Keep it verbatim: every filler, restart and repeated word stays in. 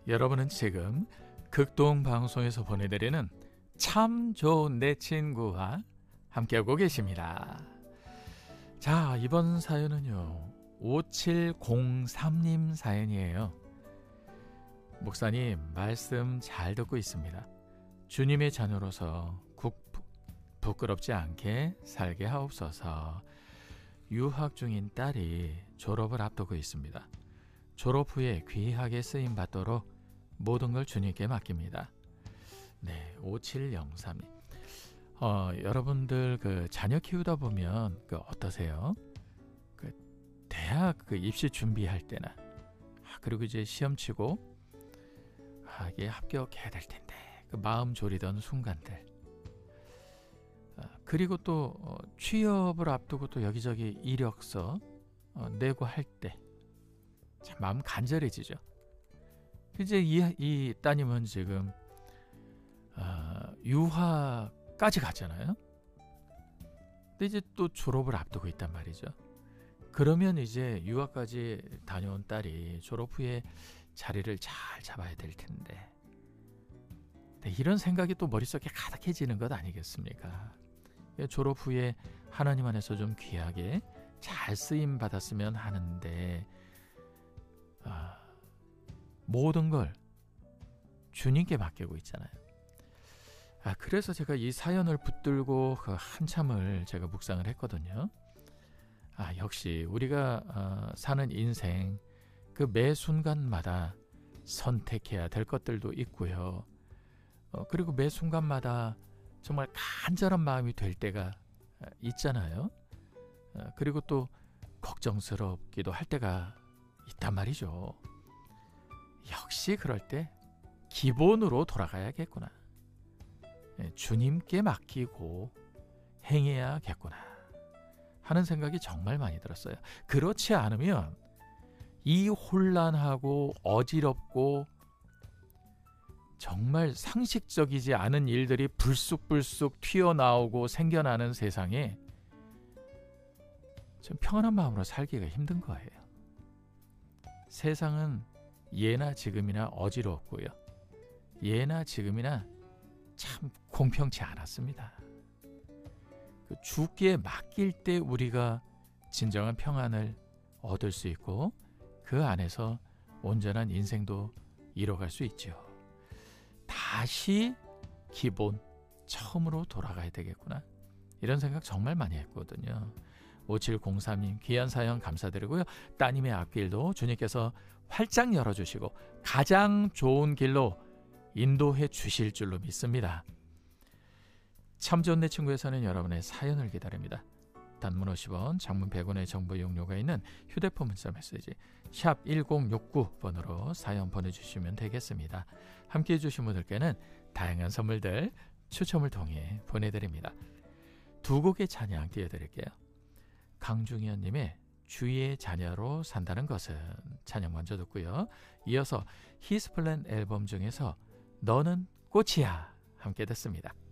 여러분은 지금 극동방송에서 보내드리는 참 좋은 내 친구와 함께하고 계십니다. 자, 이번 사연은요 오칠공삼 님 사연이에요. 목사님, 말씀 잘 듣고 있습니다. 주님의 자녀로서 국, 부끄럽지 않게 살게 하옵소서. 유학 중인 딸이 졸업을 앞두고 있습니다. 졸업 후에 귀하게 쓰임 받도록 모든 걸 주님께 맡깁니다. 네, 오칠공삼 님. 어, 여러분들 그 자녀 키우다 보면 그 어떠세요? 그 대학 그 입시 준비할 때나 아, 그리고 이제 시험 치고 아, 이게 합격해야 될 텐데 그 마음 졸이던 순간들. 아, 그리고 또 어, 취업을 앞두고 또 여기저기 이력서 어, 내고 할 때 참 마음 간절해지죠. 이제 이, 이 따님은 지금 어, 유학까지 갔잖아요. 근데 이제 또 졸업을 앞두고 있단 말이죠. 그러면 이제 유학까지 다녀온 딸이 졸업 후에 자리를 잘 잡아야 될 텐데 이런 생각이 또 머릿속에 가득해지는 것 아니겠습니까? 졸업 후에 하나님 안에서 좀 귀하게 잘 쓰임 받았으면 하는데 아, 모든 걸 주님께 맡기고 있잖아요. 아, 그래서 제가 이 사연을 붙들고 그 한참을 제가 묵상을 했거든요. 아, 역시 우리가 어, 사는 인생 그 매 순간마다 선택해야 될 것들도 있고요. 어, 그리고 매 순간마다 정말 간절한 마음이 될 때가 있잖아요. 어, 그리고 또 걱정스럽기도 할 때가 있단 말이죠. 역시 그럴 때 기본으로 돌아가야겠구나. 주님께 맡기고 행해야겠구나 하는 생각이 정말 많이 들었어요. 그렇지 않으면 이 혼란하고 어지럽고 정말 상식적이지 않은 일들이 불쑥불쑥 튀어나오고 생겨나는 세상에 좀 평안한 마음으로 살기가 힘든 거예요. 세상은 예나 지금이나 어지럽고요. 예나 지금이나 참 공평치 않았습니다. 그 주께 맡길 때 우리가 진정한 평안을 얻을 수 있고 그 안에서 온전한 인생도 이뤄갈 수 있죠. 다시 기본 처음으로 돌아가야 되겠구나 이런 생각 정말 많이 했거든요. 오칠공삼 님 귀한 사연 감사드리고요. 따님의 앞길도 주님께서 활짝 열어주시고 가장 좋은 길로 인도해 주실 줄로 믿습니다. 참 좋은 내 친구에서는 여러분의 사연을 기다립니다. 단문 오십 원, 장문 백 원의 정보 이용료가 있는 휴대폰 문자 메시지 샵 일공육구 번으로 사연 보내주시면 되겠습니다. 함께해 주신 분들께는 다양한 선물들 추첨을 통해 보내드립니다. 두 곡의 찬양 띄워드릴게요. 강중현님의 주의 자녀로 산다는 것은 찬양 먼저 듣고요. 이어서 히스플랜 앨범 중에서 너는 꽃이야 함께 듣습니다.